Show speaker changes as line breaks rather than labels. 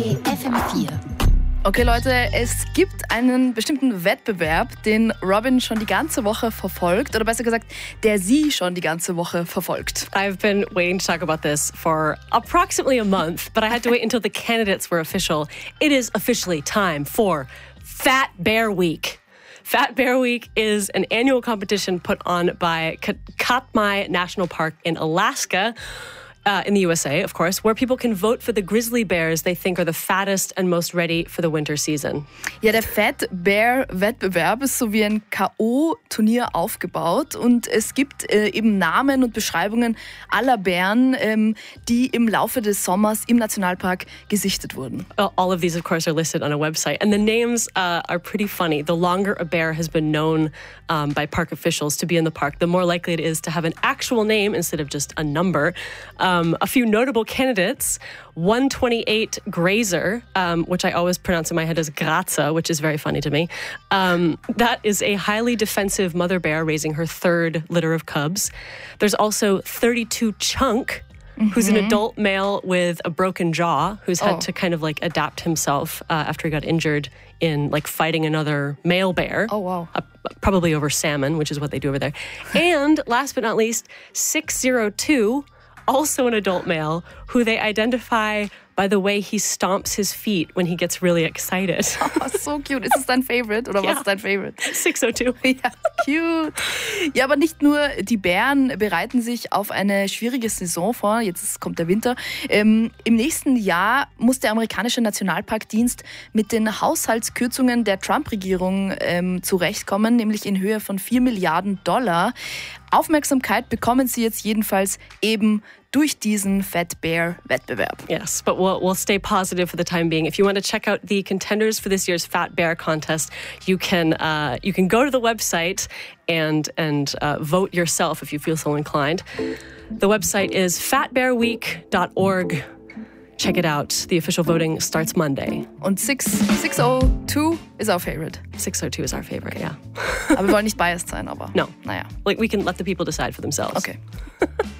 FM4.
Okay, Leute, es gibt einen bestimmten Wettbewerb, den Robin schon die ganze Woche verfolgt, oder besser gesagt, der sie schon die ganze Woche verfolgt.
I've been waiting to talk about this for approximately a month, but I had to wait until the candidates were official. It is officially time for Fat Bear Week. Fat Bear Week is an annual competition put on by Katmai National Park in Alaska. In the USA, of course, where people can vote for the grizzly bears they think are the fattest and most ready for the winter season.
Ja, der Fat Bear Wettbewerb ist so wie ein K.O.-Turnier aufgebaut und es gibt eben Namen und Beschreibungen aller Bären, die im Laufe des Sommers im Nationalpark gesichtet wurden.
All of these, of course, are listed on a website, and the names are pretty funny. The longer a bear has been known by park officials to be in the park, the more likely it is to have an actual name instead of just a number. A few notable candidates, 128 Grazer, which I always pronounce in my head as Graza, which is very funny to me. That is a highly defensive mother bear raising her third litter of cubs. There's also 32 Chunk, who's an adult male with a broken jaw, who's had to kind of like adapt himself after he got injured in like fighting another male bear.
Oh, wow.
Probably over salmon, which is what they do over there. And last but not least, 602, also an adult male, who they identify by the way he stomps his feet when he gets really excited.
Oh, so cute. Ist es dein Favorite oder was ist dein Favorite?
602.
Ja, cute. Ja, aber nicht nur die Bären bereiten sich auf eine schwierige Saison vor. Jetzt kommt der Winter. Im nächsten Jahr muss der amerikanische Nationalparkdienst mit den Haushaltskürzungen der Trump-Regierung zurechtkommen, nämlich in Höhe von $4 Milliarden. Aufmerksamkeit bekommen sie jetzt jedenfalls eben durch diesen Fat Bear Wettbewerb.
Yes, but we'll stay positive for the time being. If you want to check out the contenders for this year's Fat Bear contest, you can go to the website and vote yourself if you feel so inclined. The website is fatbearweek.org. Check it out. The official voting starts Monday.
Und 602 is our favorite.
602 is our favorite, yeah.
Aber wir wollen nicht biased sein, aber
no.
Naja.
Like, we can let the people decide for themselves.
Okay.